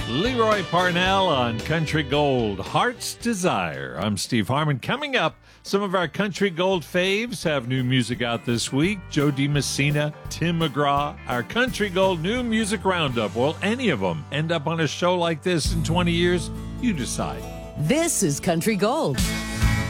Leroy Parnell on Country Gold, Heart's Desire. I'm Steve Harmon. Coming up, some of our Country Gold faves have new music out this week. Joe DiMessina, Tim McGraw, our Country Gold New Music Roundup. Will any of them end up on a show like this in 20 years? You decide. This is Country Gold.